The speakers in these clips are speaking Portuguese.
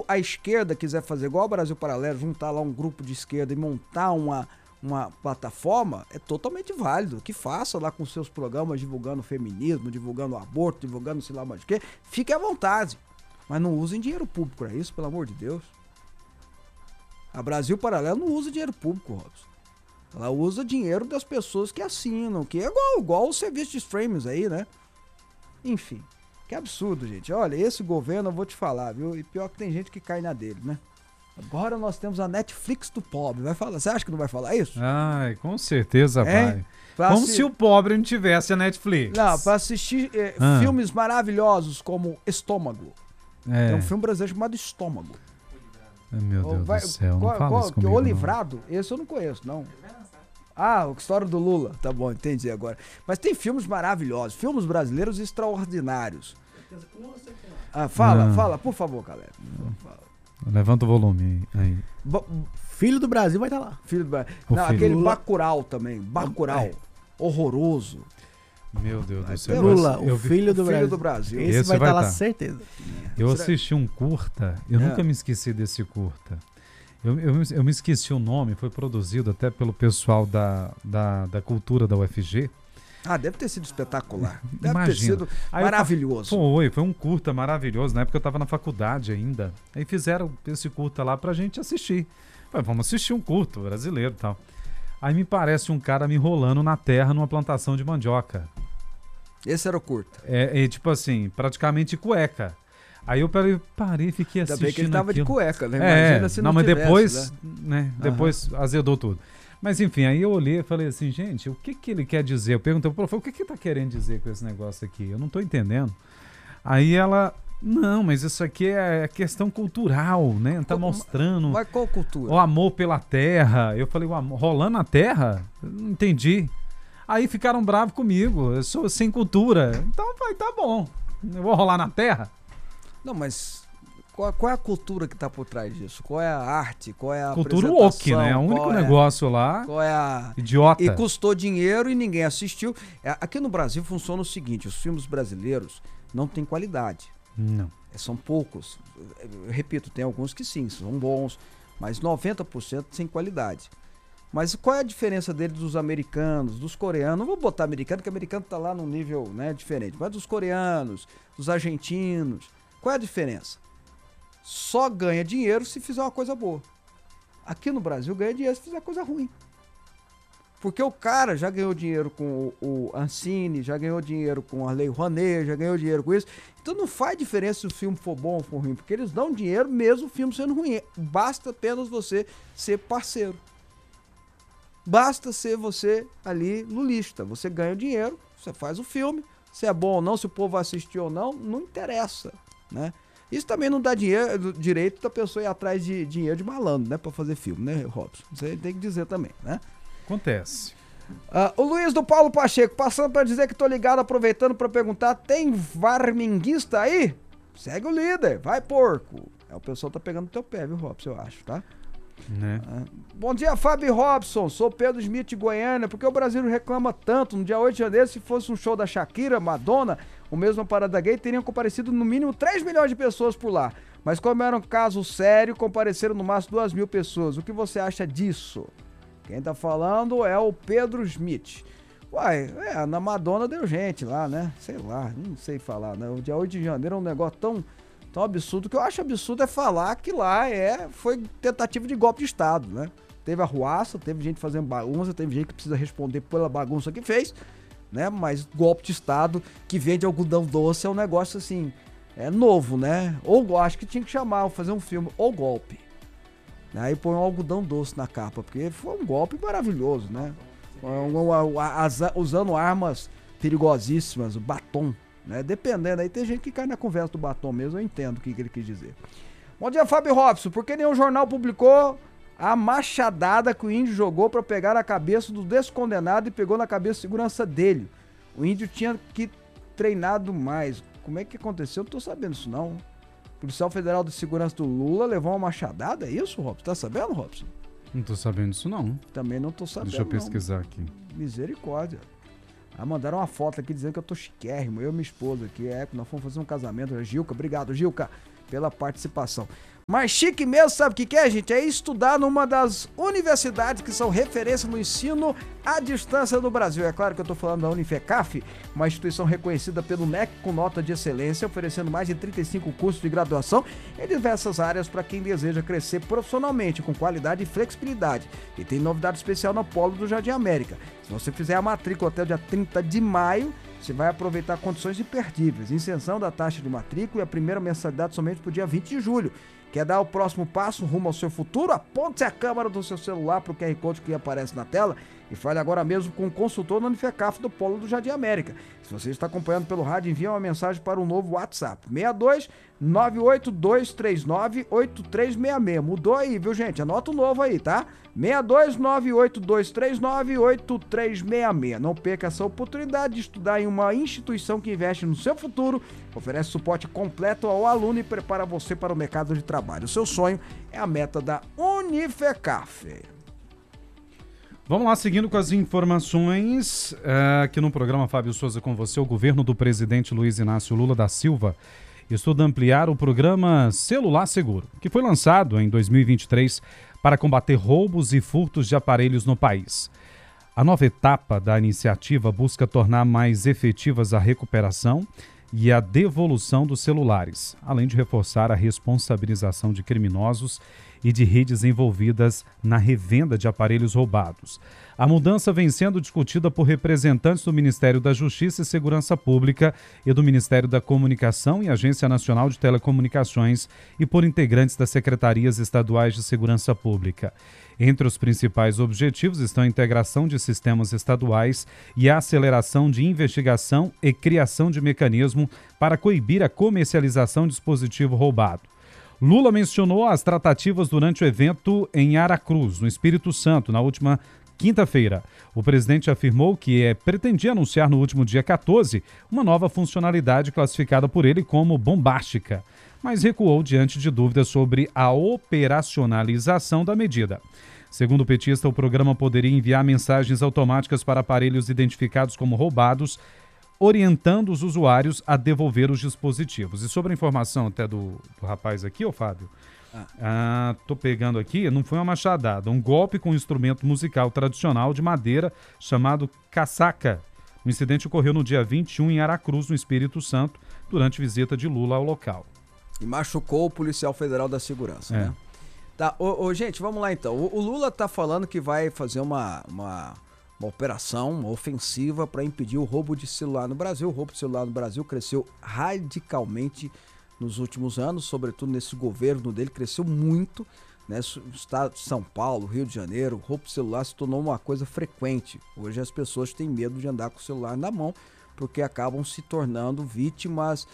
a esquerda quiser fazer igual o Brasil Paralelo, juntar lá um grupo de esquerda e montar uma plataforma, é totalmente válido. Que faça lá com seus programas divulgando feminismo, divulgando aborto, divulgando sei lá mais o quê. Fique à vontade. Mas não usem dinheiro público para isso, pelo amor de Deus. A Brasil Paralelo não usa dinheiro público, Robson. Ela usa dinheiro das pessoas que assinam, que é igual o serviço de streams aí, né? Enfim, que absurdo, gente. Olha, esse governo eu vou te falar, viu? E pior que tem gente que cai na dele, né? Agora nós temos a Netflix do pobre. Vai falar? Você acha que não vai falar isso? Ai, com certeza vai. Como se o pobre não tivesse a Netflix. Não, pra assistir filmes maravilhosos como Estômago. Tem um filme brasileiro chamado Estômago. Meu Deus do céu, não fala isso comigo, O Livrado? Esse eu não conheço, não. Ah, a história do Lula. Tá bom, entendi agora. Mas tem filmes maravilhosos, filmes brasileiros extraordinários. Fala, por favor, galera. Levanta o volume aí. Filho do Brasil vai estar lá. Filho do Brasil. Não, aquele Bacurau também. Bacurau. Horroroso. Meu Deus do céu. Lula, o filho do Brasil. Esse vai estar lá, certeza. Eu assisti um curta, eu nunca me esqueci desse curta. Eu me esqueci o nome, foi produzido até pelo pessoal da cultura da UFG. Ah, deve ter sido espetacular. Deve ter sido maravilhoso. Foi um curta maravilhoso. Na época eu estava na faculdade ainda. Aí fizeram esse curta lá pra gente assistir. Falei, vamos assistir um curto brasileiro e tal. Aí me parece um cara me enrolando na terra numa plantação de mandioca. Esse era o curta. Tipo assim, praticamente cueca. Aí eu parei e fiquei assistindo. Ainda bem que ele tava aquilo. de cueca, né? Imagina se não mas tivesse, depois, né? Depois azedou tudo. Mas enfim, aí eu olhei e falei assim, gente, o que ele quer dizer? Eu perguntei pro professor, o que ele tá querendo dizer com esse negócio aqui? Eu não tô entendendo. Aí ela, não, mas isso aqui é questão cultural, né? Tá mostrando... Mas qual cultura? O amor pela terra. Eu falei, o amor, rolando a terra? Eu não entendi. Aí ficaram bravos comigo, eu sou sem cultura. Então, tá bom, eu vou rolar na terra? Não, mas... Qual é a cultura que tá por trás disso? Qual é a arte? Qual é a cultura woke, né? É o único negócio lá. Qual é a... Idiota. E custou dinheiro e ninguém assistiu. Aqui no Brasil funciona o seguinte, os filmes brasileiros não têm qualidade. Não. São poucos. Eu repito, tem alguns que sim, são bons, mas 90% sem qualidade. Mas qual é a diferença deles dos americanos, dos coreanos? Não vou botar americano, porque americano tá lá num nível, né, diferente. Mas dos coreanos, dos argentinos. Qual é a diferença? Só ganha dinheiro se fizer uma coisa boa. Aqui no Brasil ganha dinheiro se fizer coisa ruim. Porque o cara já ganhou dinheiro com o Ancine, já ganhou dinheiro com a Lei Rouanet, já ganhou dinheiro com isso. Então não faz diferença se o filme for bom ou for ruim, porque eles dão dinheiro mesmo o filme sendo ruim. Basta apenas você ser parceiro. Basta ser você ali lulista. Você ganha o dinheiro, você faz o filme, se é bom ou não, se o povo vai assistir ou não, não interessa, né? Isso também não dá direito da pessoa ir atrás de dinheiro de malandro, né? Pra fazer filme, né, Robson? Você tem que dizer também, né? Acontece. O Luiz do Paulo Pacheco, passando pra dizer que tô ligado, aproveitando pra perguntar, tem varminguista aí? Segue o líder, vai porco. O pessoal tá pegando o teu pé, viu, Robson, eu acho, tá? Né? Bom dia, Fábio Robson, sou Pedro Smith de Goiânia. Por que o Brasil reclama tanto? No dia 8 de janeiro, se fosse um show da Shakira, Madonna, ou mesmo a parada gay, teriam comparecido no mínimo 3 milhões de pessoas por lá. Mas como era um caso sério, compareceram no máximo 2 mil pessoas. O que você acha disso? Quem tá falando é o Pedro Smith. Uai, na Madonna deu gente lá, né? Sei lá, não sei falar, né? O dia 8 de janeiro é um negócio tão absurdo. O que eu acho absurdo é falar que lá foi tentativa de golpe de Estado, né? Teve arruaça, teve gente fazendo bagunça, teve gente que precisa responder pela bagunça que fez, né? Mas golpe de Estado que vende algodão doce é um negócio assim, novo, né? Ou acho que tinha que chamar, fazer um filme, ou golpe. Aí põe um algodão doce na capa, porque foi um golpe maravilhoso, né? Usando armas perigosíssimas, o batom. Né? Dependendo, aí tem gente que cai na conversa do batom mesmo, eu entendo o que ele quis dizer. Bom dia, Fábio Robson. Por que nenhum jornal publicou a machadada que o índio jogou pra pegar na cabeça do descondenado e pegou na cabeça de segurança dele? O índio tinha que treinado mais. Como é que aconteceu? Eu não tô sabendo isso, não. O policial federal de segurança do Lula levou uma machadada? É isso, Robson? Tá sabendo, Robson? Não tô sabendo isso, não. Também não tô sabendo. Deixa eu pesquisar aqui. Misericórdia. Mandaram uma foto aqui dizendo que eu tô chiquérrimo, eu e minha esposa aqui, nós fomos fazer um casamento, a Gilca, obrigado Gilca, pela participação. Mas chique mesmo, sabe o que é, gente? É estudar numa das universidades que são referência no ensino à distância no Brasil. É claro que eu estou falando da Unifecaf, uma instituição reconhecida pelo MEC com nota de excelência, oferecendo mais de 35 cursos de graduação em diversas áreas para quem deseja crescer profissionalmente, com qualidade e flexibilidade. E tem novidade especial no Polo do Jardim América. Se você fizer a matrícula até o dia 30 de maio, você vai aproveitar condições imperdíveis. Isenção da taxa de matrícula e a primeira mensalidade somente para o dia 20 de julho. Quer dar o próximo passo rumo ao seu futuro? Aponte a câmera do seu celular para o QR Code que aparece na tela e fale agora mesmo com o consultor da Unifecaf do Polo do Jardim América. Se você está acompanhando pelo rádio, envie uma mensagem para o novo WhatsApp, 62 98239 8366. Mudou aí, viu, gente? Anota o novo aí, tá? 62 98239 8366. Não perca essa oportunidade de estudar em uma instituição que investe no seu futuro, oferece suporte completo ao aluno e prepara você para o mercado de trabalho. O seu sonho é a meta da Unifecaf. Vamos lá, seguindo com as informações, aqui no programa Fábio Souza com você, o governo do presidente Luiz Inácio Lula da Silva estuda ampliar o programa Celular Seguro, que foi lançado em 2023 para combater roubos e furtos de aparelhos no país. A nova etapa da iniciativa busca tornar mais efetivas a recuperação e a devolução dos celulares, além de reforçar a responsabilização de criminosos e de redes envolvidas na revenda de aparelhos roubados. A mudança vem sendo discutida por representantes do Ministério da Justiça e Segurança Pública e do Ministério da Comunicação e Agência Nacional de Telecomunicações e por integrantes das Secretarias Estaduais de Segurança Pública. Entre os principais objetivos estão a integração de sistemas estaduais e a aceleração de investigação e criação de mecanismo para coibir a comercialização de dispositivo roubado. Lula mencionou as tratativas durante o evento em Aracruz, no Espírito Santo, na última quinta-feira. O presidente afirmou que pretendia anunciar no último dia 14 uma nova funcionalidade classificada por ele como bombástica, mas recuou diante de dúvidas sobre a operacionalização da medida. Segundo o petista, o programa poderia enviar mensagens automáticas para aparelhos identificados como roubados, orientando os usuários a devolver os dispositivos. E sobre a informação até do rapaz aqui, ô Fábio, tô pegando aqui, não foi uma machadada, um golpe com um instrumento musical tradicional de madeira chamado caçaca. O incidente ocorreu no dia 21 em Aracruz, no Espírito Santo, durante visita de Lula ao local. E machucou o policial federal da segurança, né? Tá, gente, vamos lá então. O Lula tá falando que vai fazer uma operação, uma ofensiva para impedir o roubo de celular no Brasil. O roubo de celular no Brasil cresceu radicalmente nos últimos anos, sobretudo nesse governo dele, cresceu muito, né? O estado de São Paulo, Rio de Janeiro, o roubo de celular se tornou uma coisa frequente. Hoje as pessoas têm medo de andar com o celular na mão, porque acabam se tornando vítimas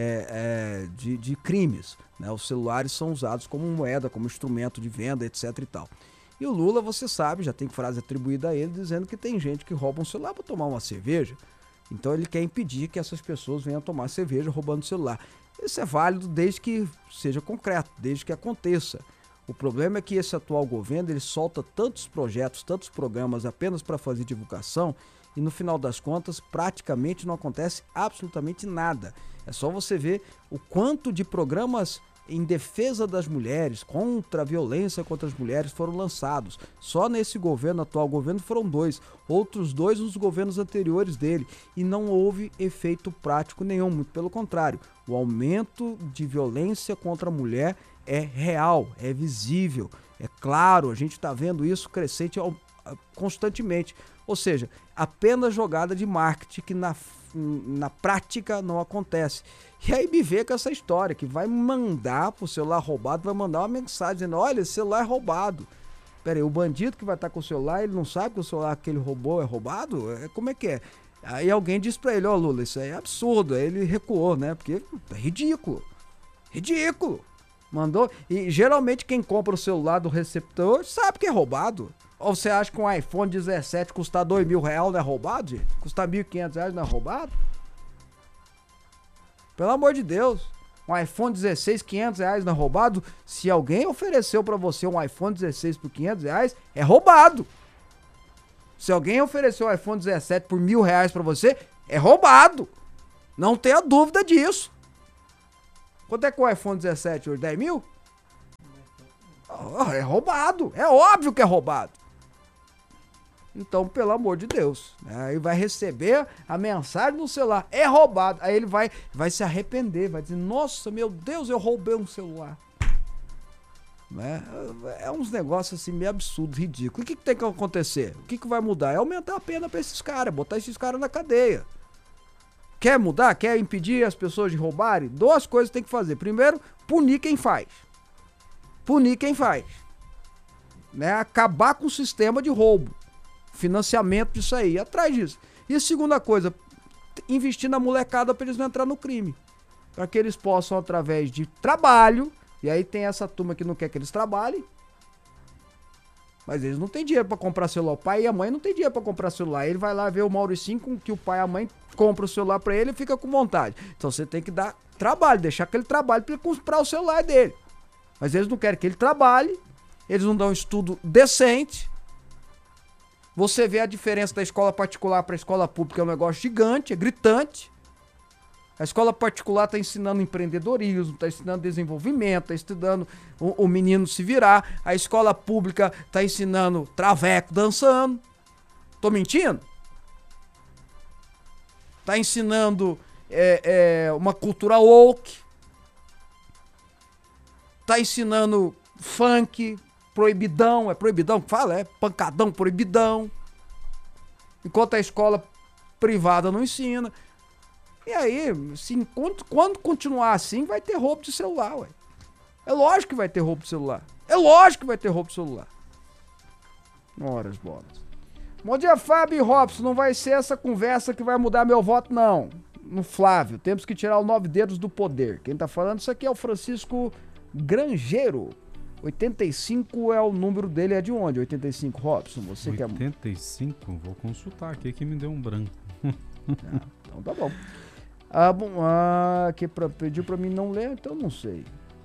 de crimes, né? Os celulares são usados como moeda, como instrumento de venda, etc e tal. E o Lula, você sabe, já tem frase atribuída a ele dizendo que tem gente que rouba um celular para tomar uma cerveja. Então ele quer impedir que essas pessoas venham tomar cerveja roubando o celular. Isso é válido desde que seja concreto, desde que aconteça. O problema é que esse atual governo, ele solta tantos projetos, tantos programas apenas para fazer divulgação e no final das contas praticamente não acontece absolutamente nada. É só você ver o quanto de programas em defesa das mulheres, contra a violência contra as mulheres foram lançados. Só nesse governo, atual governo, foram 2. Outros 2 nos governos anteriores dele. E não houve efeito prático nenhum, muito pelo contrário. O aumento de violência contra a mulher é real, é visível, é claro, a gente está vendo isso crescente constantemente. Ou seja, apenas jogada de marketing que na prática não acontece. E aí me vê com essa história, que vai mandar pro celular roubado, vai mandar uma mensagem dizendo, olha, esse celular é roubado. Pera aí, o bandido que vai estar com o celular, ele não sabe que o celular que ele roubou é roubado? Como é que é? Aí alguém diz pra ele, ó, Lula, isso aí é absurdo. Aí ele recuou, né? Porque é ridículo. Ridículo. Mandou. E geralmente quem compra o celular do receptor sabe que é roubado. Ou você acha que um iPhone 17 custar R$2.000 não é roubado, gente? Custar R$1.500 não é roubado? Pelo amor de Deus. Um iPhone 16, R$500 não é roubado? Se alguém ofereceu pra você um iPhone 16 por R$500, é roubado. Se alguém ofereceu um iPhone 17 por R$1.000 pra você, é roubado. Não tenha dúvida disso. Quanto é que o iPhone 17 hoje? 10 mil? É roubado. É óbvio que é roubado. Então, pelo amor de Deus, né? Aí vai receber a mensagem no celular, é roubado. Aí ele vai se arrepender, vai dizer, nossa, meu Deus, eu roubei um celular. Né? É uns negócios assim meio absurdos, ridículos. O que tem que acontecer? O que vai mudar? É aumentar a pena para esses caras, botar esses caras na cadeia. Quer mudar? Quer impedir as pessoas de roubarem? 2 coisas tem que fazer. Primeiro, punir quem faz. Punir quem faz. Né? Acabar com o sistema de roubo. Financiamento disso aí, atrás disso. E a segunda coisa, investir na molecada para eles não entrar no crime. Para que eles possam, através de trabalho, e aí tem essa turma que não quer que eles trabalhem, mas eles não têm dinheiro para comprar celular. O pai e a mãe não têm dinheiro para comprar celular. Ele vai lá ver o Mauricinho com que o pai e a mãe compram o celular para ele e fica com vontade. Então você tem que dar trabalho, deixar que ele trabalhe para ele comprar o celular dele. Mas eles não querem que ele trabalhe, eles não dão um estudo decente. Você vê a diferença da escola particular para a escola pública, é um negócio gigante, é gritante. A escola particular está ensinando empreendedorismo, está ensinando desenvolvimento, está ensinando o menino se virar. A escola pública está ensinando traveco dançando. Tô mentindo? Está ensinando uma cultura woke. Está ensinando funk, proibidão, é proibidão que fala? É pancadão, proibidão. Enquanto a escola privada não ensina. E aí, assim, quando continuar assim, vai ter roubo de celular, ué. É lógico que vai ter roubo de celular. É lógico que vai ter roubo de celular. Horas, bolas. Bom dia, Fábio e Robson. Não vai ser essa conversa que vai mudar meu voto, não. No Flávio, temos que tirar os 9 dedos do poder. Quem tá falando isso aqui é o Francisco Grangeiro. 85 é o número dele, é de onde? 85, Robson? Você 85? Vou consultar aqui que me deu um branco. Então tá bom. Que pediu pra mim não ler, então não sei.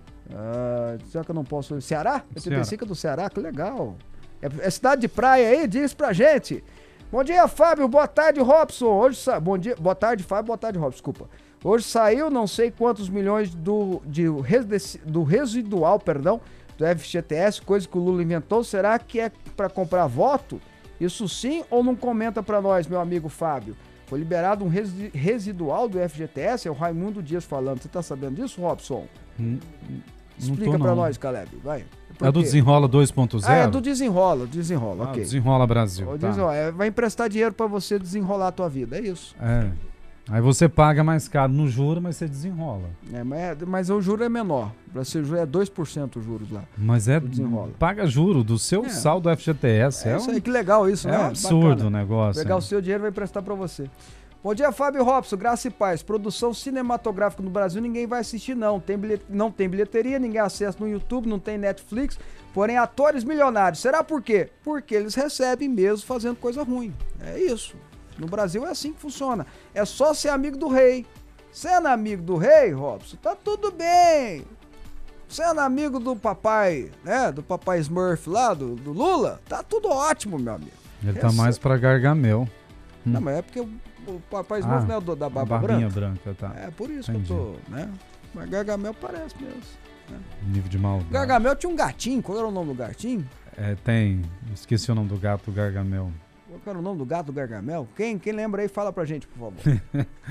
Será que eu não posso ler? Ceará? 85 é do Ceará, que legal. É cidade de praia aí? Diz pra gente. Bom dia, Fábio. Boa tarde, Robson. Hoje bom dia. Boa tarde, Fábio. Boa tarde, Robson. Desculpa. Hoje saiu não sei quantos milhões do residual, do FGTS, coisa que o Lula inventou. Será que é pra comprar voto? Isso sim ou não comenta pra nós, meu amigo Fábio? Foi liberado um residual do FGTS, é o Raimundo Dias falando. Você tá sabendo disso, Robson? Explica pra nós, Caleb, vai. É do Desenrola 2.0? É do Desenrola, ok. Desenrola Brasil, tá. Desenrola, vai emprestar dinheiro pra você desenrolar a tua vida, é isso. Aí você paga mais caro no juro, mas você desenrola. Mas o juro é menor. Pra ser juro é 2% os juros lá. Mas paga juro do seu saldo FGTS. Isso aí, que legal isso, né? É um absurdo o negócio. Pegar o seu dinheiro e vai emprestar pra você. Bom dia, Fábio Robson, graça e paz. Produção cinematográfica no Brasil ninguém vai assistir, não. Não tem bilheteria, ninguém acessa no YouTube, não tem Netflix. Porém, atores milionários. Será por quê? Porque eles recebem mesmo fazendo coisa ruim. É isso. No Brasil é assim que funciona. É só ser amigo do rei. Sendo amigo do rei, Robson, tá tudo bem. Sendo amigo do papai, né? Do papai Smurf lá, do Lula, tá tudo ótimo, meu amigo. Ele tá mais pra Gargamel. Não, mas é porque o papai Smurf não é da barba barbinha branca. Tá. É por isso Entendi. Que eu tô, né? Mas Gargamel parece mesmo. Né? Nível de maldade. Gargamel tinha um gatinho. Qual era o nome do gatinho? Tem. Esqueci o nome do gato Gargamel. Qual era o nome do gato Gargamel? Quem lembra aí, fala pra gente, por favor.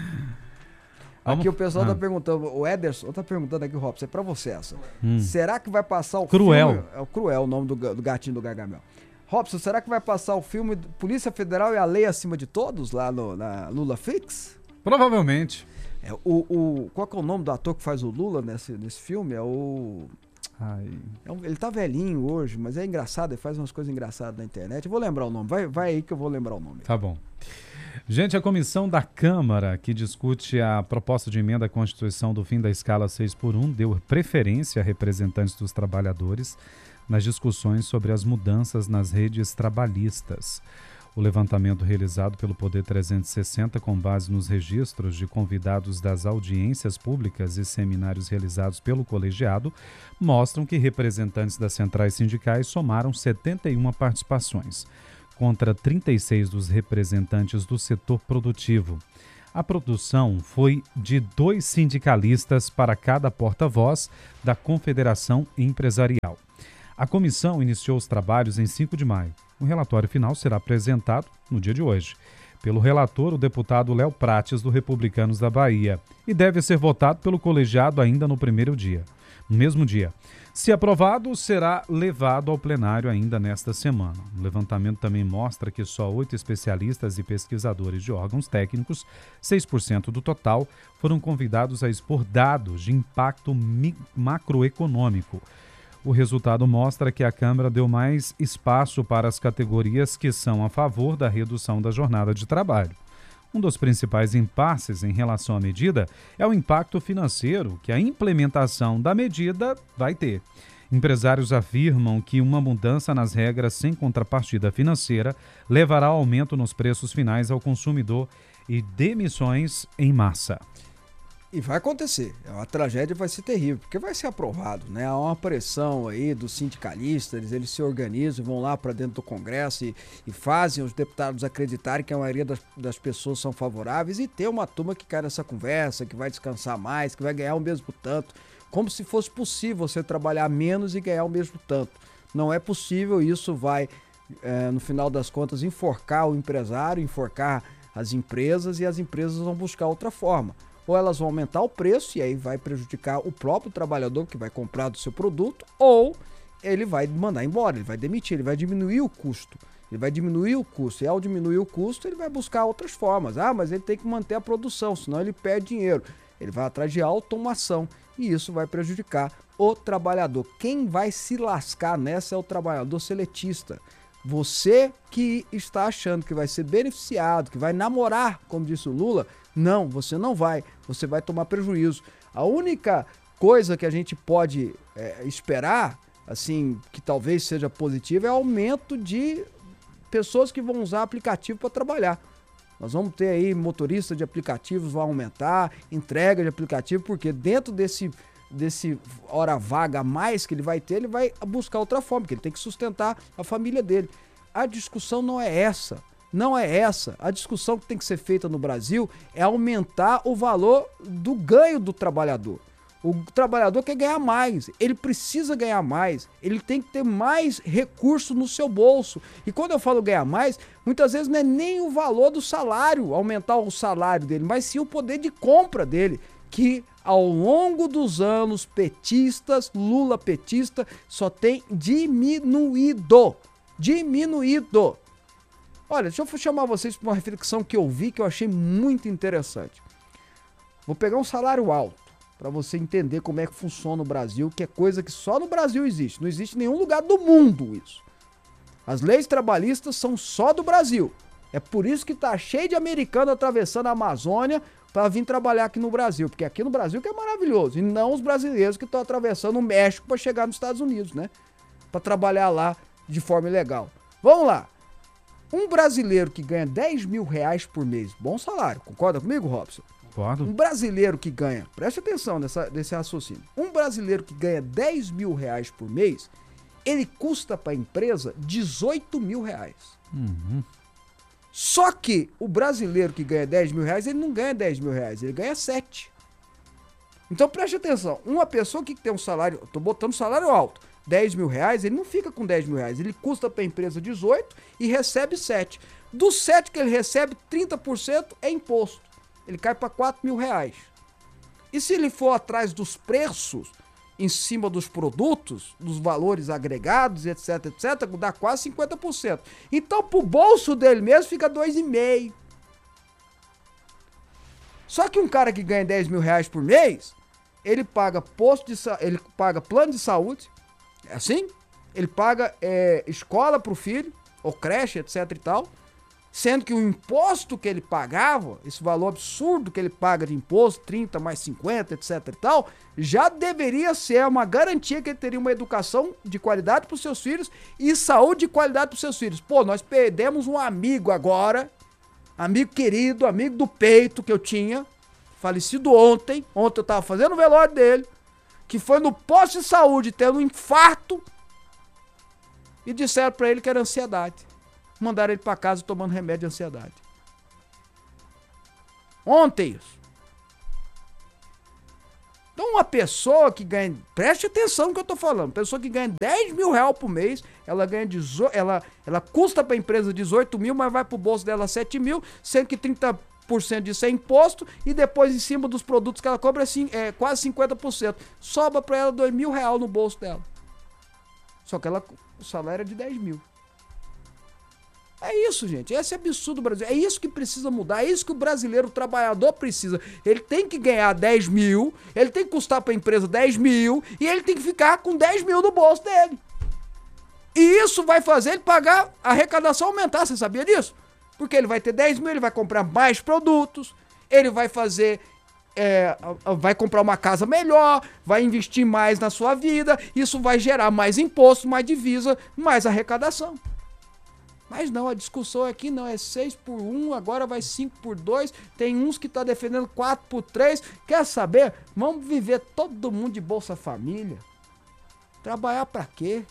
Aqui o pessoal tá perguntando, o Ederson tá perguntando aqui, Robson, é pra você essa. Será que vai passar o Cruel. filme... É o Cruel, o nome do gatinho do Gargamel. Robson, será que vai passar o filme Polícia Federal e a Lei Acima de Todos lá na Lula Fix? Provavelmente. Qual que é o nome do ator que faz o Lula nesse filme? Ele tá velhinho hoje, mas é engraçado, ele faz umas coisas engraçadas na internet. Eu vou lembrar o nome, vai aí que eu vou lembrar o nome. Tá bom. Gente, a comissão da Câmara que discute a proposta de emenda à Constituição do fim da escala 6x1 deu preferência a representantes dos trabalhadores nas discussões sobre as mudanças nas redes trabalhistas. O levantamento realizado pelo Poder 360 com base nos registros de convidados das audiências públicas e seminários realizados pelo colegiado mostram que representantes das centrais sindicais somaram 71 participações, contra 36 dos representantes do setor produtivo. A produção foi de 2 sindicalistas para cada porta-voz da Confederação Empresarial. A comissão iniciou os trabalhos em 5 de maio. O relatório final será apresentado no dia de hoje pelo relator, o deputado Léo Prates, do Republicanos da Bahia, e deve ser votado pelo colegiado ainda no mesmo dia. Se aprovado, será levado ao plenário ainda nesta semana. O levantamento também mostra que só 8 especialistas e pesquisadores de órgãos técnicos, 6% do total, foram convidados a expor dados de impacto macroeconômico. O resultado mostra que a Câmara deu mais espaço para as categorias que são a favor da redução da jornada de trabalho. Um dos principais impasses em relação à medida é o impacto financeiro que a implementação da medida vai ter. Empresários afirmam que uma mudança nas regras sem contrapartida financeira levará ao aumento nos preços finais ao consumidor e demissões em massa. E vai acontecer, a tragédia vai ser terrível, porque vai ser aprovado, né? Há uma pressão aí dos sindicalistas, eles se organizam, vão lá para dentro do Congresso e fazem os deputados acreditarem que a maioria das pessoas são favoráveis e ter uma turma que cai nessa conversa, que vai descansar mais, que vai ganhar o mesmo tanto, como se fosse possível você trabalhar menos e ganhar o mesmo tanto. Não é possível, isso vai, no final das contas, enforcar o empresário, enforcar as empresas e as empresas vão buscar outra forma. Ou elas vão aumentar o preço e aí vai prejudicar o próprio trabalhador que vai comprar do seu produto, ou ele vai mandar embora, ele vai demitir, ele vai diminuir o custo. Ele vai diminuir o custo e ao diminuir o custo ele vai buscar outras formas. Mas ele tem que manter a produção, senão ele perde dinheiro. Ele vai atrás de automação e isso vai prejudicar o trabalhador. Quem vai se lascar nessa é o trabalhador seletista. Você que está achando que vai ser beneficiado, que vai namorar, como disse o Lula, não, você não vai, você vai tomar prejuízo. A única coisa que a gente pode esperar, assim, que talvez seja positiva, é o aumento de pessoas que vão usar aplicativo para trabalhar. Nós vamos ter aí motorista de aplicativos, vai aumentar, entrega de aplicativo, porque dentro desse hora vaga a mais que ele vai ter, ele vai buscar outra forma, porque ele tem que sustentar a família dele. A discussão não é essa. Não é essa. A discussão que tem que ser feita no Brasil é aumentar o valor do ganho do trabalhador. O trabalhador quer ganhar mais, ele precisa ganhar mais, ele tem que ter mais recurso no seu bolso. E quando eu falo ganhar mais, muitas vezes não é nem o valor do salário, aumentar o salário dele, mas sim o poder de compra dele, que ao longo dos anos petistas, Lula petista, só tem diminuído. Diminuído. Olha, deixa eu chamar vocês para uma reflexão que eu vi que eu achei muito interessante. Vou pegar um salário alto para você entender como é que funciona o Brasil, que é coisa que só no Brasil existe. Não existe em nenhum lugar do mundo isso. As leis trabalhistas são só do Brasil. É por isso que tá cheio de americano atravessando a Amazônia para vir trabalhar aqui no Brasil, porque aqui no Brasil que é maravilhoso, e não os brasileiros que estão atravessando o México para chegar nos Estados Unidos, né? Para trabalhar lá de forma ilegal. Vamos lá. Um brasileiro que ganha 10 mil reais por mês, bom salário, concorda comigo, Robson? Concordo. Um brasileiro que ganha, preste atenção nesse raciocínio, um brasileiro que ganha 10 mil reais por mês, ele custa para a empresa 18 mil reais. Uhum. Só que o brasileiro que ganha 10 mil reais, ele não ganha 10 mil reais, ele ganha 7. Então preste atenção, uma pessoa que tem um salário, eu tô botando salário alto, 10 mil reais, ele não fica com 10 mil reais, ele custa para a empresa 18 e recebe 7. Dos 7 que ele recebe, 30% é imposto. Ele cai para 4 mil reais. E se ele for atrás dos preços, em cima dos produtos, dos valores agregados, etc, etc, dá quase 50%. Então, pro bolso dele mesmo, fica 2,5. Só que um cara que ganha 10 mil reais por mês, ele paga ele paga plano de saúde, é assim? Ele paga escola pro filho, ou creche, etc e tal, sendo que o imposto que ele pagava, esse valor absurdo que ele paga de imposto, 30 mais 50, etc e tal, já deveria ser uma garantia que ele teria uma educação de qualidade para os seus filhos e saúde de qualidade para os seus filhos. Pô, nós perdemos um amigo agora, amigo querido, amigo do peito que eu tinha, falecido ontem eu tava fazendo o velório dele, que foi no posto de saúde tendo um infarto e disseram para ele que era ansiedade. Mandaram ele para casa tomando remédio de ansiedade. Ontem isso. Então uma pessoa que ganha, preste atenção no que eu tô falando, pessoa que ganha 10 mil reais por mês, ela ganha ela custa pra empresa 18 mil, mas vai pro bolso dela 7 mil, sendo que 30% disso é imposto, e depois em cima dos produtos que ela cobra é quase 50%. Sobra pra ela 2 mil reais no bolso dela. Só que o salário é de 10 mil. É isso, gente. Esse é absurdo Brasil. É isso que precisa mudar. É isso que o brasileiro o trabalhador precisa. Ele tem que ganhar 10 mil, ele tem que custar para a empresa 10 mil e ele tem que ficar com 10 mil no bolso dele. E isso vai fazer ele pagar a arrecadação aumentar. Você sabia disso? Porque ele vai ter 10 mil, ele vai comprar mais produtos, ele vai fazer... vai comprar uma casa melhor, vai investir mais na sua vida, isso vai gerar mais imposto, mais divisa, mais arrecadação. Mas não, a discussão aqui não é 6 por 1, agora vai 5 por 2, tem uns que tá defendendo 4 por 3. Quer saber? Vamos viver todo mundo de Bolsa Família. Trabalhar pra quê?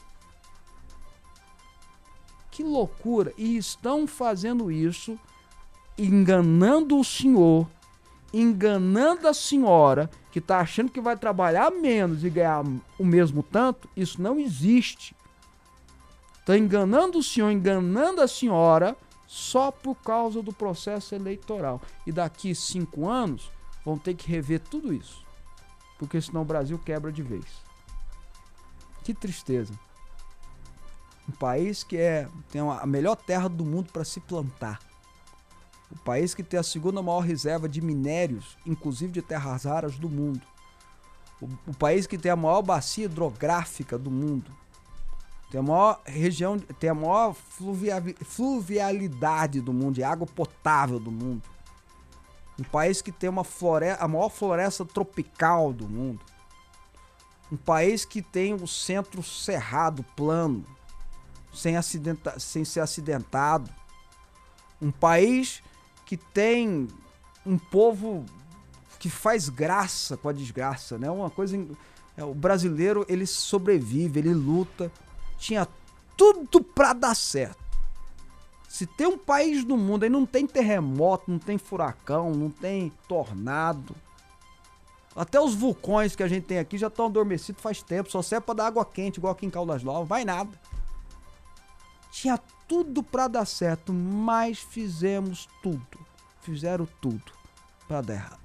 Que loucura. E estão fazendo isso, enganando o senhor, enganando a senhora, que tá achando que vai trabalhar menos e ganhar o mesmo tanto. Isso não existe. Está enganando o senhor, enganando a senhora, só por causa do processo eleitoral. E daqui 5 anos, vão ter que rever tudo isso. Porque senão o Brasil quebra de vez. Que tristeza. Um país que tem a melhor terra do mundo para se plantar. O país que tem a segunda maior reserva de minérios, inclusive de terras raras do mundo. O país que tem a maior bacia hidrográfica do mundo. Tem a maior região, tem a maior fluvialidade do mundo, de água potável do mundo. Um país que tem a maior floresta tropical do mundo. Um país que tem o centro cerrado, plano, sem ser acidentado. Um país que tem um povo que faz graça com a desgraça, né? Uma coisa... O brasileiro, ele sobrevive, ele luta. Tinha tudo pra dar certo. Se tem um país do mundo aí não tem terremoto, não tem furacão, não tem tornado. Até os vulcões que a gente tem aqui já estão adormecidos faz tempo. Só serve pra dar água quente, igual aqui em Caldas Novas. Vai nada. Tinha tudo pra dar certo, mas fizemos tudo. Fizeram tudo pra dar errado.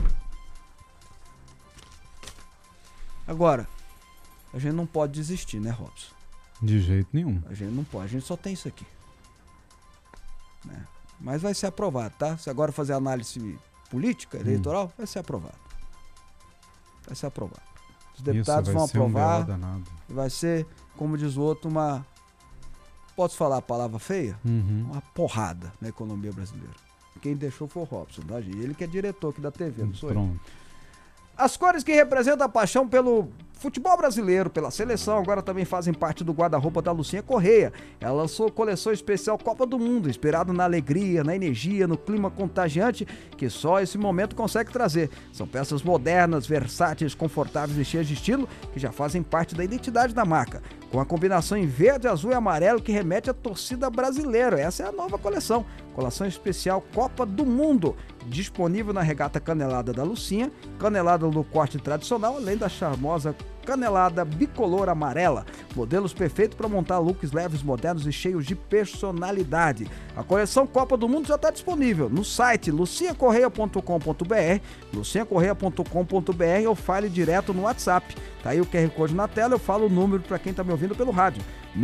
Agora, a gente não pode desistir, né, Robson? De jeito nenhum. A gente não pode, a gente só tem isso aqui. Né? Mas vai ser aprovado, tá? Se agora fazer análise política, eleitoral, vai ser aprovado. Vai ser aprovado. Os deputados vão aprovar. E vai ser, como diz o outro, uma... Posso falar a palavra feia? Uma porrada na economia brasileira. Quem deixou foi o Robson, tá, gente? Ele que é diretor aqui da TV, não sou eu. As cores que representam a paixão pelo futebol brasileiro, pela seleção, agora também fazem parte do guarda-roupa da Lucinha Correia. Ela lançou coleção especial Copa do Mundo, inspirada na alegria, na energia, no clima contagiante que só esse momento consegue trazer. São peças modernas, versáteis, confortáveis e cheias de estilo que já fazem parte da identidade da marca. Com a combinação em verde, azul e amarelo que remete à torcida brasileira. Essa é a nova coleção. Coleção especial Copa do Mundo. Disponível na regata canelada da Lucinha, canelada no corte tradicional, além da charmosa canelada bicolor amarela. Modelos perfeitos para montar looks leves, modernos e cheios de personalidade. A coleção Copa do Mundo já está disponível no site luciacorreia.com.br, luciacorreia.com.br ou fale direto no WhatsApp. Tá aí o QR Code na tela, eu falo o número para quem está me ouvindo pelo rádio.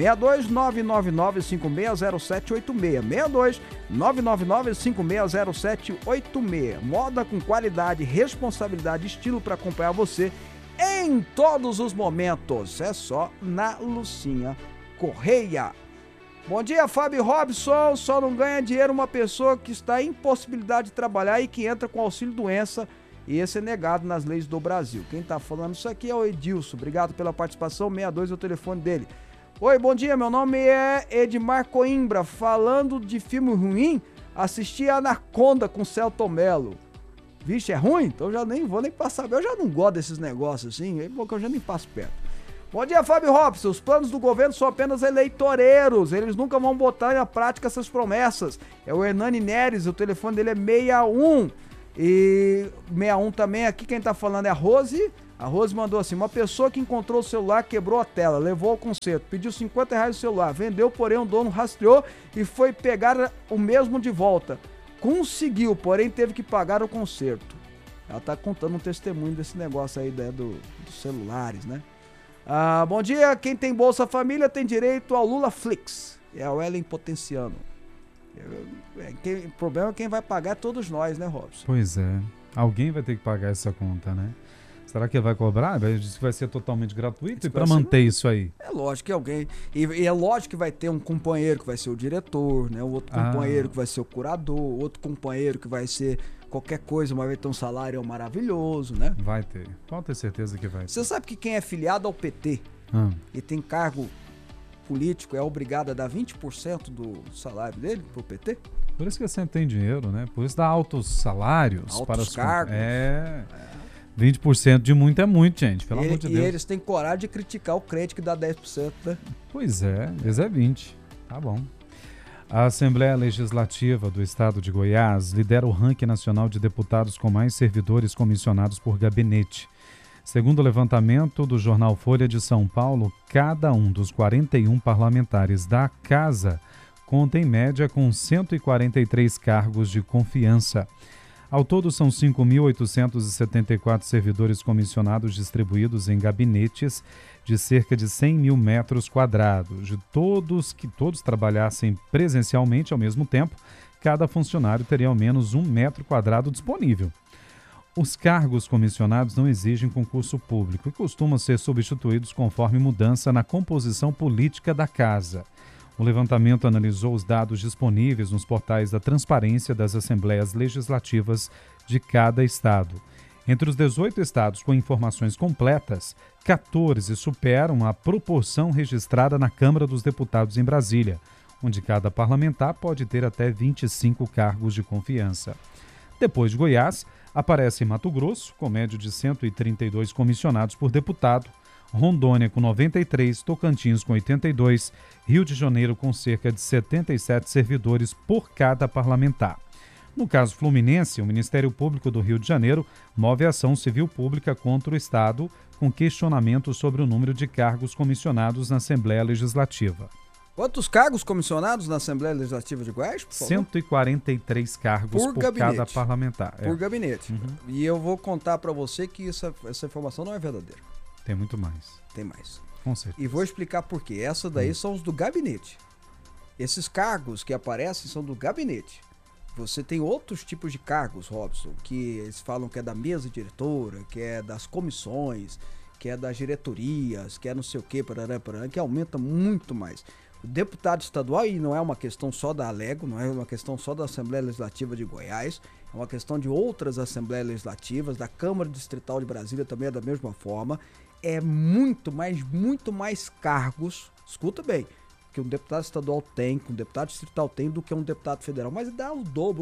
62-999-560786. 62-999-560786. Moda com qualidade, responsabilidade e estilo para acompanhar você em todos os momentos. É só na Lucinha Correia. Bom dia, Fábio Robson. Só não ganha dinheiro uma pessoa que está em impossibilidade de trabalhar e que entra com auxílio doença, e esse é negado nas leis do Brasil. Quem está falando isso aqui é o Edilson. Obrigado pela participação. 62 é o telefone dele. Oi, bom dia, meu nome é Edmar Coimbra. Falando de filme ruim, assisti a Anaconda com Celton Mello. Vixe, é ruim? Então eu já nem vou nem passar. Eu já não gosto desses negócios assim, porque eu já nem passo perto. Bom dia, Fábio Robson. Os planos do governo são apenas eleitoreiros. Eles nunca vão botar na prática essas promessas. É o Hernani Neres, o telefone dele é 61. E 61 também, aqui quem tá falando é a Rose. A Rose mandou assim, uma pessoa que encontrou o celular, quebrou a tela, levou ao conserto, pediu R$50 o celular, vendeu, porém o dono rastreou e foi pegar o mesmo de volta. Conseguiu, porém teve que pagar o conserto. Ela tá contando um testemunho desse negócio aí dos celulares, né? Bom dia, quem tem Bolsa Família tem direito ao Lula Flix. É o Ellen Potenciano. O problema é quem vai pagar é todos nós, né, Robson? Pois é. Alguém vai ter que pagar essa conta, né? Será que ele vai cobrar? Vai ser totalmente gratuito? E para manter isso aí? É lógico que alguém... E é lógico que vai ter um companheiro que vai ser o diretor, né? O outro companheiro que vai ser o curador, outro companheiro que vai ser qualquer coisa, mas vai ter um salário maravilhoso, né? Vai ter. Pode ter certeza que vai ter. Você sabe que quem é filiado ao PT e tem cargo político é obrigado a dar 20% do salário dele pro PT? Por isso que sempre tem dinheiro, né? Por isso dá altos salários. Altos para cargos. 20% de muito é muito, gente, pelo amor de Deus. E eles têm coragem de criticar o crente que dá 10%, né? Pois é, eles é 20%. Tá bom. A Assembleia Legislativa do Estado de Goiás lidera o ranking nacional de deputados com mais servidores comissionados por gabinete. Segundo o levantamento do jornal Folha de São Paulo, cada um dos 41 parlamentares da Casa conta em média com 143 cargos de confiança. Ao todo, são 5.874 servidores comissionados distribuídos em gabinetes de cerca de 100 mil metros quadrados. De todos que todos trabalhassem presencialmente ao mesmo tempo, cada funcionário teria ao menos 1 metro quadrado disponível. Os cargos comissionados não exigem concurso público e costumam ser substituídos conforme mudança na composição política da casa. O levantamento analisou os dados disponíveis nos portais da transparência das assembleias legislativas de cada estado. Entre os 18 estados com informações completas, 14 superam a proporção registrada na Câmara dos Deputados em Brasília, onde cada parlamentar pode ter até 25 cargos de confiança. Depois de Goiás, aparece Mato Grosso, com média de 132 comissionados por deputado, Rondônia com 93, Tocantins com 82, Rio de Janeiro com cerca de 77 servidores por cada parlamentar. No caso fluminense, o Ministério Público do Rio de Janeiro move ação civil pública contra o Estado com questionamentos sobre o número de cargos comissionados na Assembleia Legislativa. Quantos cargos comissionados na Assembleia Legislativa de Goiás? 143 cargos por cada parlamentar. Por gabinete. Uhum. E eu vou contar para você que essa informação não é verdadeira. Tem muito mais. Tem mais. Com certeza. E vou explicar por quê. Essa daí são os do gabinete. Esses cargos que aparecem são do gabinete. Você tem outros tipos de cargos, Robson, que eles falam que é da mesa diretora, que é das comissões, que é das diretorias, que é não sei o quê, que aumenta muito mais. O deputado estadual, e não é uma questão só da Alego, não é uma questão só da Assembleia Legislativa de Goiás, é uma questão de outras Assembleias Legislativas, da Câmara Distrital de Brasília também é da mesma forma. É muito mais cargos, escuta bem, que um deputado estadual tem, que um deputado distrital tem, do que um deputado federal. Mas dá o dobro, o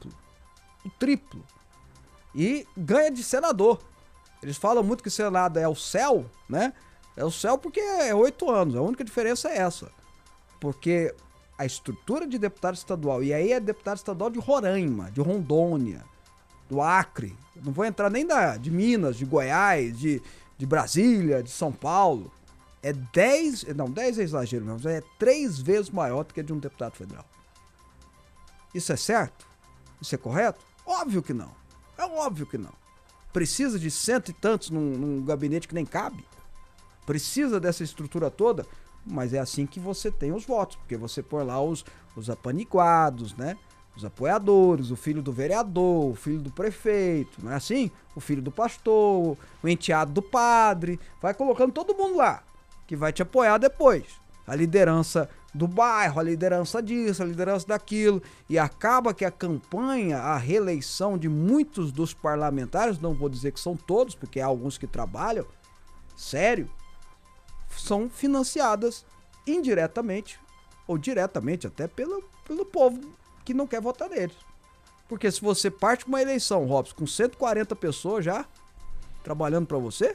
triplo. E ganha de senador. Eles falam muito que o Senado é o céu, né? É o céu porque é 8 anos, a única diferença é essa. Porque a estrutura de deputado estadual, e aí é deputado estadual de Roraima, de Rondônia, do Acre, não vou entrar nem de Minas, de Goiás, de Brasília, de São Paulo, é 10 é exagero mesmo, é 3 vezes maior do que a de um deputado federal. Isso é certo? Isso é correto? Óbvio que não. É óbvio que não. Precisa de 100 e tantos num gabinete que nem cabe? Precisa dessa estrutura toda? Mas é assim que você tem os votos, porque você põe lá os apaniguados, né? Os apoiadores, o filho do vereador, o filho do prefeito, não é assim? O filho do pastor, o enteado do padre, vai colocando todo mundo lá, que vai te apoiar depois. A liderança do bairro, a liderança disso, a liderança daquilo, e acaba que a campanha, a reeleição de muitos dos parlamentares, não vou dizer que são todos, porque há alguns que trabalham, sério, são financiadas indiretamente ou diretamente até pelo povo que não quer votar neles. Porque se você parte uma eleição, Robson, com 140 pessoas já trabalhando para você,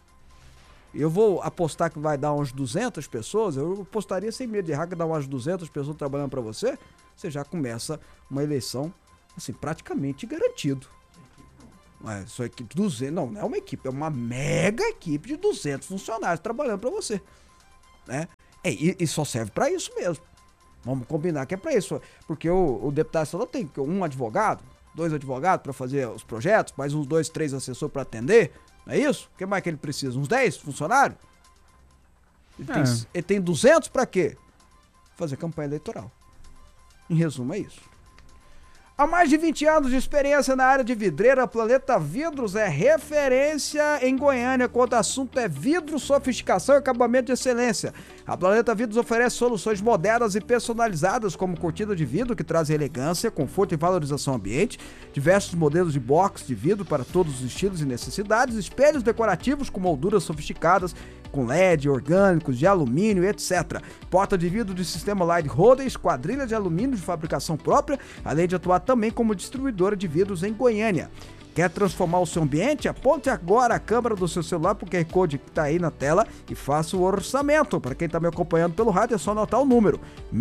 eu vou apostar que vai dar umas 200 pessoas, eu apostaria sem medo de errar que dá umas 200 pessoas trabalhando para você, você já começa uma eleição assim, praticamente garantido. Sua equipe 200, não é uma equipe, é uma mega equipe de 200 funcionários trabalhando para você, né? E só serve para isso mesmo. Vamos combinar que é para isso, porque o deputado estadual tem um advogado, 2 advogados para fazer os projetos, mais uns 2, 3 assessores para atender, não é isso? O que mais que ele precisa? Uns 10 funcionários? Ele tem 200 para quê? Fazer campanha eleitoral. Em resumo, é isso. Há mais de 20 anos de experiência na área de vidreira, a Planeta Vidros é referência em Goiânia quando o assunto é vidro, sofisticação e acabamento de excelência. A Planeta Vidros oferece soluções modernas e personalizadas, como cortina de vidro, que traz elegância, conforto e valorização ao ambiente, diversos modelos de box de vidro para todos os estilos e necessidades, espelhos decorativos com molduras sofisticadas, com LED, orgânicos, de alumínio, etc. Porta de vidro de sistema Light Holder, esquadrilha de alumínio de fabricação própria, além de atuar também como distribuidora de vidros em Goiânia. Quer transformar o seu ambiente? Aponte agora a câmera do seu celular para o QR Code que está aí na tela e faça o orçamento. Para quem está me acompanhando pelo rádio, é só anotar o número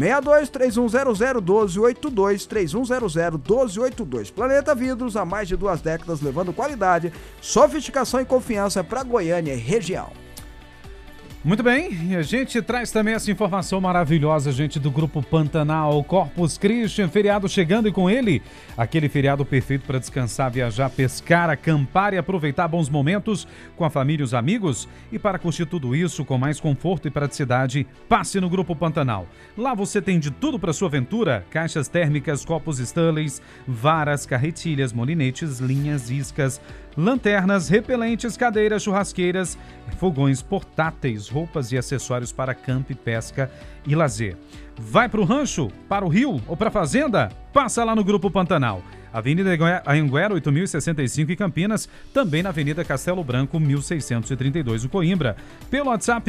62-3100-1282, 3100-1282. Planeta Vidros, há mais de 2 décadas, levando qualidade, sofisticação e confiança para Goiânia e região. Muito bem, e a gente traz também essa informação maravilhosa, gente, do Grupo Pantanal, Corpus Christi, feriado chegando e com ele, aquele feriado perfeito para descansar, viajar, pescar, acampar e aproveitar bons momentos com a família e os amigos. E para curtir tudo isso com mais conforto e praticidade, passe no Grupo Pantanal. Lá você tem de tudo para sua aventura, caixas térmicas, copos Stanley, varas, carretilhas, molinetes, linhas, iscas, lanternas, repelentes, cadeiras, churrasqueiras, fogões portáteis, roupas e acessórios para campo, pesca e lazer. Vai para o rancho, para o rio ou para a fazenda? Passa lá no Grupo Pantanal. Avenida Anhanguera, 8065 em Campinas, também na Avenida Castelo Branco, 1632 em Coimbra. Pelo WhatsApp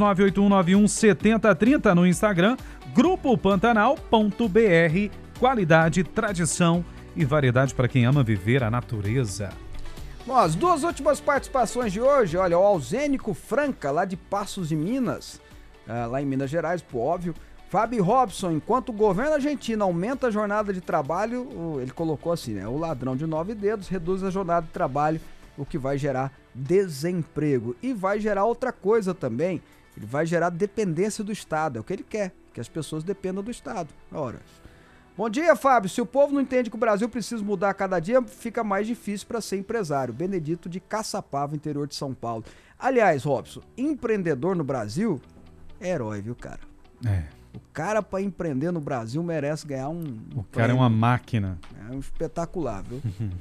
62981917030 no Instagram, grupopantanal.br. Qualidade, tradição e variedade para quem ama viver a natureza. Bom, as 2 últimas participações de hoje, olha, o Alzênico Franca, lá de Passos de Minas, lá em Minas Gerais, por óbvio. Fábio Robson, enquanto o governo argentino aumenta a jornada de trabalho, ele colocou assim, né? O ladrão de 9 dedos reduz a jornada de trabalho, o que vai gerar desemprego. E vai gerar outra coisa também, ele vai gerar dependência do Estado, é o que ele quer, que as pessoas dependam do Estado. Ora, bom dia, Fábio. Se o povo não entende que o Brasil precisa mudar a cada dia, fica mais difícil para ser empresário. Benedito de Caçapava, interior de São Paulo. Aliás, Robson, empreendedor no Brasil é herói, viu, cara? O cara, para empreender no Brasil, merece ganhar um O cara é uma máquina. É um espetacular, viu?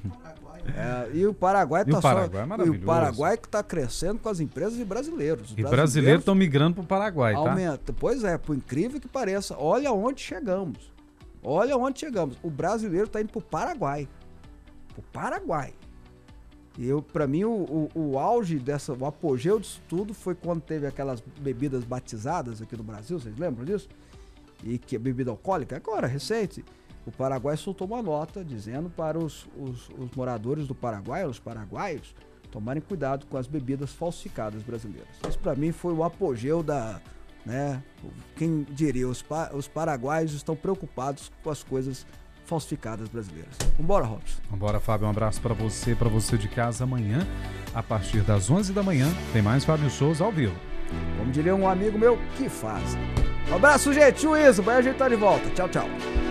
E o Paraguai tá Paraguai é maravilhoso. E o Paraguai que tá crescendo com as empresas de brasileiros. E brasileiros estão migrando pro Paraguai, tá? Aumenta. Pois é, por incrível que pareça. Olha onde chegamos. Olha onde chegamos. O brasileiro tá indo pro Paraguai. Pro Paraguai. E pra mim, o auge o apogeu disso tudo foi quando teve aquelas bebidas batizadas aqui no Brasil, vocês lembram disso? E que é bebida alcoólica, agora, recente. O Paraguai soltou uma nota dizendo para os moradores do Paraguai, os paraguaios, tomarem cuidado com as bebidas falsificadas brasileiras. Isso pra mim foi o apogeu né? Quem diria, os paraguaios estão preocupados com as coisas falsificadas brasileiras. Vambora, Robson. Vambora, Fábio. Um abraço para você de casa. Amanhã, a partir das 11 da manhã, tem mais Fábio Souza ao vivo. Como diria um amigo meu, que faz. Um abraço, gente. O Isa, amanhã a gente tá de volta. Tchau, tchau.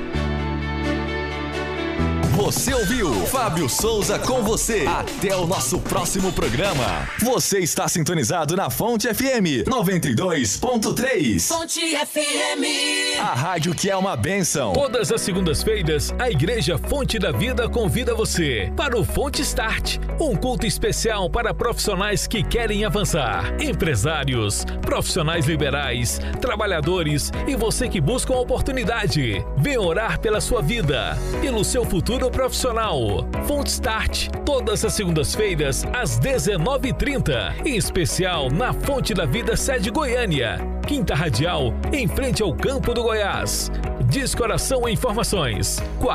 Você ouviu Fábio Souza com você. Até o nosso próximo programa. Você está sintonizado na Fonte FM 92.3. Fonte FM. A rádio que é uma bênção. Todas as segundas-feiras, a Igreja Fonte da Vida convida você para o Fonte Start, um culto especial para profissionais que querem avançar, empresários, profissionais liberais, trabalhadores e você que busca uma oportunidade. Vem orar pela sua vida, pelo seu futuro profissional. Fonte Start, todas as segundas-feiras, às 19h30. Em especial na Fonte da Vida, sede Goiânia. Quinta Radial, em frente ao Campo do Goiás. Descoração e informações: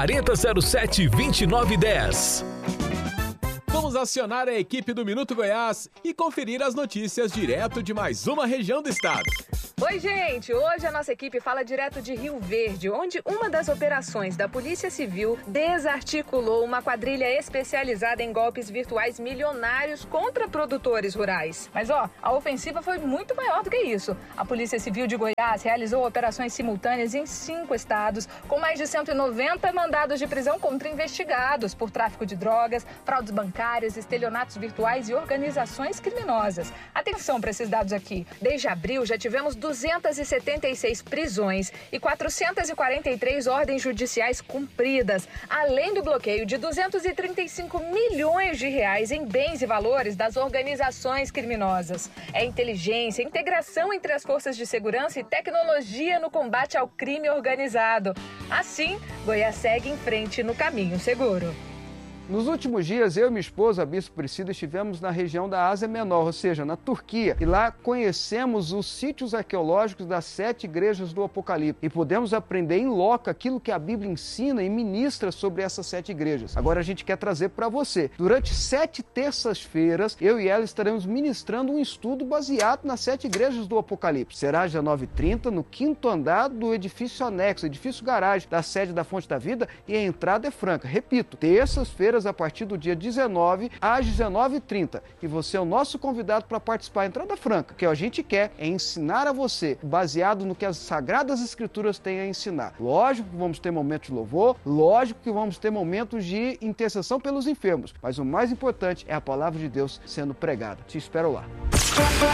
4007-2910. Vamos acionar a equipe do Minuto Goiás e conferir as notícias direto de mais uma região do estado. Oi, gente! Hoje a nossa equipe fala direto de Rio Verde, onde uma das operações da Polícia Civil desarticulou uma quadrilha especializada em golpes virtuais milionários contra produtores rurais. Mas, a ofensiva foi muito maior do que isso. A Polícia Civil de Goiás realizou operações simultâneas em 5 estados, com mais de 190 mandados de prisão contra investigados por tráfico de drogas, fraudes bancárias, estelionatos virtuais e organizações criminosas. Atenção para esses dados aqui. Desde abril já tivemos 276 prisões e 443 ordens judiciais cumpridas, além do bloqueio de 235 milhões de reais em bens e valores das organizações criminosas. É inteligência, integração entre as forças de segurança e tecnologia no combate ao crime organizado. Assim, Goiás segue em frente no caminho seguro. Nos últimos dias, eu e minha esposa, a Bispo Priscila, estivemos na região da Ásia Menor, ou seja, na Turquia. E lá conhecemos os sítios arqueológicos das 7 igrejas do Apocalipse. E podemos aprender em loco aquilo que a Bíblia ensina e ministra sobre essas 7 igrejas. Agora a gente quer trazer para você. Durante 7 terças-feiras, eu e ela estaremos ministrando um estudo baseado nas 7 igrejas do Apocalipse. Será às 19h30, no 5º andar do edifício anexo, edifício garagem da sede da Fonte da Vida, e a entrada é franca. Repito, terças-feiras, a partir do dia 19 às 19h30. E você é o nosso convidado para participar. Entrada franca. O que a gente quer é ensinar a você, baseado no que as Sagradas Escrituras têm a ensinar. Lógico que vamos ter momentos de louvor, lógico que vamos ter momentos de intercessão pelos enfermos, mas o mais importante é a palavra de Deus sendo pregada. Te espero lá.